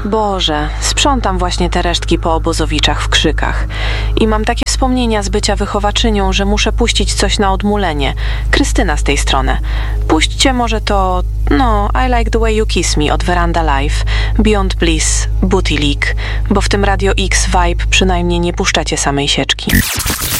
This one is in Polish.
Boże, sprzątam właśnie te resztki po obozowiczach w Krzykach. I mam takie wspomnienia z bycia wychowaczynią, że muszę puścić coś na odmulenie. Krystyna z tej strony. Puśćcie może to, I Like the Way You Kiss Me od Veranda Live, Beyond Bliss, Booty Leak, bo w tym Radio X Vibe przynajmniej nie puszczacie samej sieczki.